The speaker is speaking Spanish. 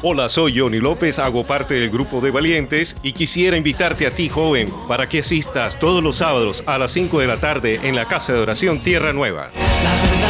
Hola, soy Johnny López, hago parte del grupo de Valientes y quisiera invitarte a ti, joven, para que asistas todos los sábados a las 5 de la tarde en la Casa de Oración Tierra Nueva.